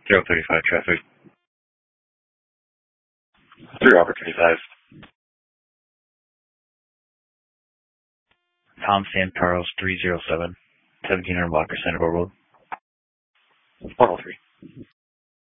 035 traffic. 3 Robert 25. Tom Sam Charles 307. 1700 Walker Centerville Road. 103.